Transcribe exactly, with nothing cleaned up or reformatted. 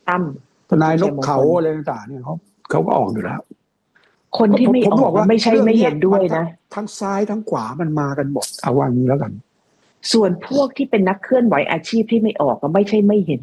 ตั้มทนายนกเขาอะไรต่างๆเนี่ยเขาเขาก็ออกอยู่แล้วคนที่ไม่ออกไม่ใช่ไม่เห็นด้วยนะทั้งซ้ายทั้งขวามันมากันหมดเอาว่างี้แล้วกันส่วนพวกที่เป็นนักเคลื่อนไหวอาชีพที่ไม่ออกก็ไม่ใช่ไม่เห็น